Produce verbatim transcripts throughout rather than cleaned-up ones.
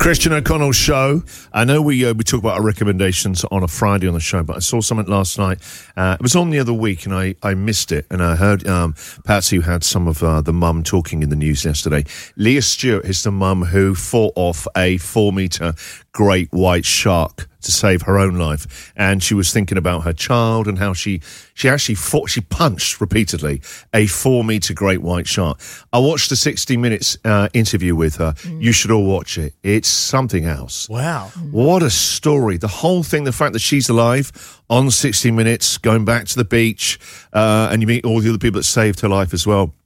Christian O'Connell Show. I know we uh, we talk about our recommendations on a Friday on the show, but I saw something last night. Uh, it was on the other week, and I, I missed it. And I heard um, Patsy, who had some of uh, the mum talking in the news yesterday. Leah Stewart is the mum who fought off a four-metre great white shark to save her own life, and she was thinking about her child and how she she actually fought, she punched repeatedly a four meter great white shark. I watched the sixty minutes uh, interview with her. Mm. You should all watch it. It's something else. Wow, what a story! The whole thing, the fact that she's alive on sixty minutes, going back to the beach, uh, and you meet all the other people that saved her life as well.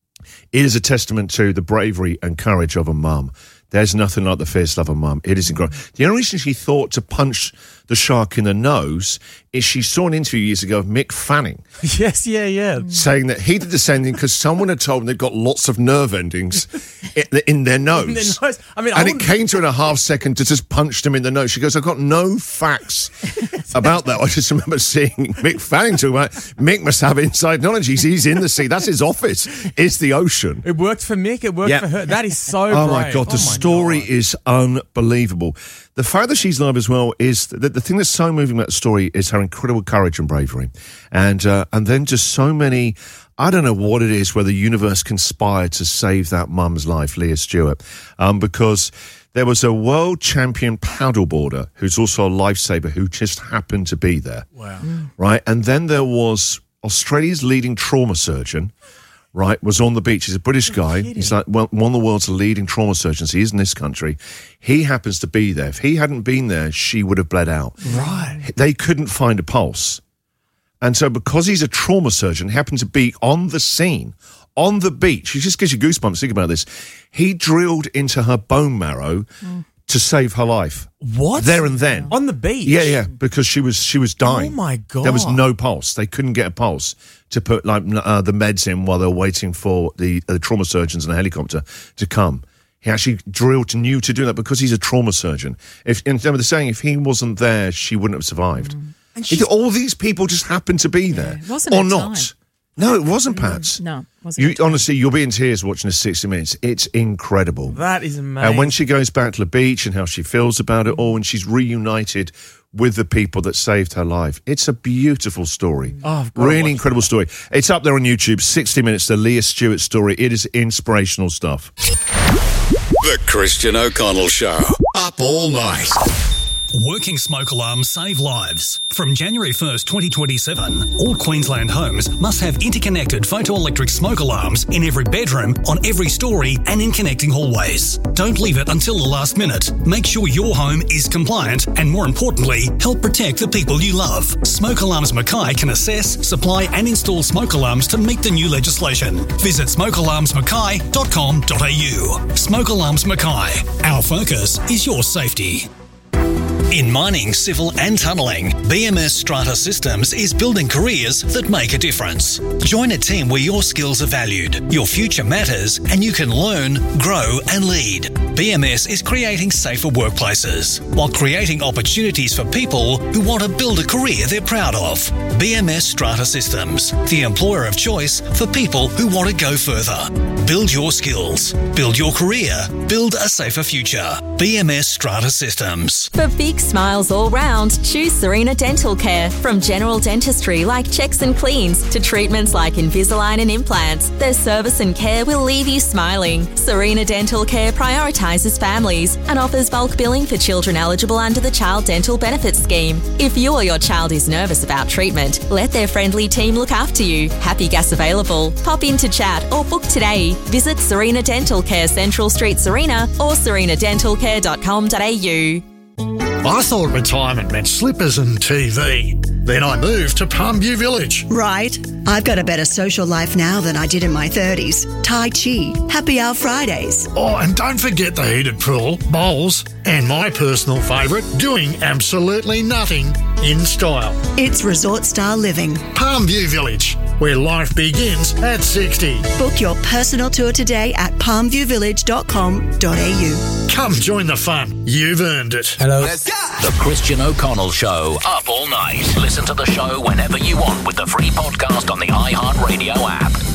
It is a testament to the bravery and courage of a mum. There's nothing like the fierce love of mum. It is incredible. The only reason she thought to punch the shark in the nose is she saw an interview years ago of Mick Fanning. Yes, yeah, yeah. Saying that he did the same thing because someone had told him they've got lots of nerve endings in, in their nose. In their nose. I mean, and I it came to her in a half second to just punch them in the nose. She goes, I've got no facts about that. I just remember seeing Mick Fanning talking about Mick must have inside knowledge. He's, he's in the sea. That's his office. It's the ocean. It worked for Mick. It worked yep. for her. That is so Oh, brave. my God. The oh story God. is unbelievable. The fact that she's alive as well is the, the thing that's so moving about the story is her incredible courage and bravery. And uh, and then just so many, I don't know what it is where the universe conspired to save that mum's life, Leah Stewart, um, because there was a world champion paddleboarder who's also a lifesaver who just happened to be there. Wow. Mm. Right? And then there was Australia's leading trauma surgeon, right, was on the beach. He's a British guy. He's like well, one of the world's leading trauma surgeons. He is in this country. He happens to be there. If he hadn't been there, she would have bled out. Right. They couldn't find a pulse. And so because he's a trauma surgeon, he happened to be on the scene, on the beach. It just gives you goosebumps. Think about this. He drilled into her bone marrow mm. to save her life. What? There and then. On the beach? Yeah, yeah, because she was she was dying. Oh, my God. There was no pulse. They couldn't get a pulse to put like uh, the meds in while they were waiting for the, uh, the trauma surgeons and a helicopter to come. He actually drilled, knew to do that because he's a trauma surgeon. If and they're saying if he wasn't there, she wouldn't have survived. Mm. And if all these people just happened to be there, yeah, wasn't or it not. Time? No, it wasn't, Pats. No, no wasn't you, honestly, you'll be in tears watching this sixty minutes. It's incredible. That is amazing. And when she goes back to the beach and how she feels about it all, and she's reunited with the people that saved her life. It's a beautiful story. Oh, really incredible story. It's up there on YouTube, sixty minutes, the Leah Stewart story. It is inspirational stuff. The Christian O'Connell Show. Up all night. Working smoke alarms save lives. From January first, twenty twenty-seven, all Queensland homes must have interconnected photoelectric smoke alarms in every bedroom, on every story, and in connecting hallways. Don't leave it until the last minute. Make sure your home is compliant and, more importantly, help protect the people you love. Smoke Alarms Mackay can assess, supply and install smoke alarms to meet the new legislation. Visit smoke alarms mackay dot com dot a u. Smoke Alarms Mackay. Our focus is your safety. In mining, civil and tunnelling, B M S Strata Systems is building careers that make a difference. Join a team where your skills are valued, your future matters, and you can learn, grow and lead. B M S is creating safer workplaces while creating opportunities for people who want to build a career they're proud of. B M S Strata Systems, the employer of choice for people who want to go further. Build your skills, build your career, build a safer future. B M S Strata Systems. For big smiles all round, choose Serena Dental Care. From general dentistry like checks and cleans to treatments like Invisalign and implants, their service and care will leave you smiling. Serena Dental Care prioritises families and offers bulk billing for children eligible under the Child Dental Benefits Scheme. If you or your child is nervous about treatment, let their friendly team look after you. Happy gas available. Pop in to chat or book today. Visit Serena Dental Care, Central Street, Serena, or serena dental care dot com dot a u. I thought retirement meant slippers and T V. Then I moved to Palmview Village. Right. I've got a better social life now than I did in my thirties. Tai Chi, Happy Hour Fridays. Oh, and don't forget the heated pool, bowls, and my personal favourite, doing absolutely nothing in style. It's resort-style living. Palmview Village, where life begins at sixty. Book your personal tour today at palmview village dot com dot a u. Come join the fun. You've earned it. Hello. Let's go. The Christian O'Connell Show. Up all night. Listen to the show whenever you want with the free podcast on the iHeartRadio app.